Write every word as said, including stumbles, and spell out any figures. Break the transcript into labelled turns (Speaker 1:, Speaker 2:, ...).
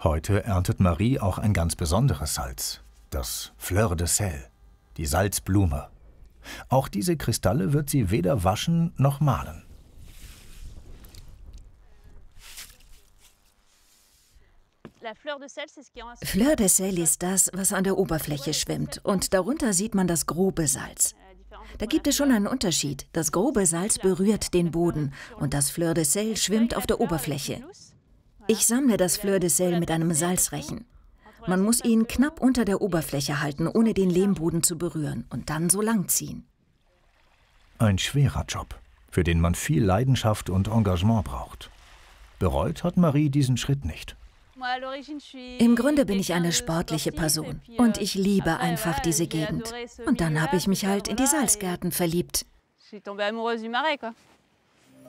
Speaker 1: Heute erntet Marie auch ein ganz besonderes Salz, das Fleur de Sel, die Salzblume. Auch diese Kristalle wird sie weder waschen noch mahlen.
Speaker 2: Fleur de Sel ist das, was an der Oberfläche schwimmt, und darunter sieht man das grobe Salz. Da gibt es schon einen Unterschied. Das grobe Salz berührt den Boden und das Fleur de Sel schwimmt auf der Oberfläche. Ich sammle das Fleur de Sel mit einem Salzrechen. Man muss ihn knapp unter der Oberfläche halten, ohne den Lehmboden zu berühren, und dann so lang ziehen.
Speaker 1: Ein schwerer Job, für den man viel Leidenschaft und Engagement braucht. Bereut hat Marie diesen Schritt nicht.
Speaker 2: Im Grunde bin ich eine sportliche Person und ich liebe einfach diese Gegend. Und dann habe ich mich halt in die Salzgärten verliebt.
Speaker 3: Je suis tombée amoureuse du Marais, quoi.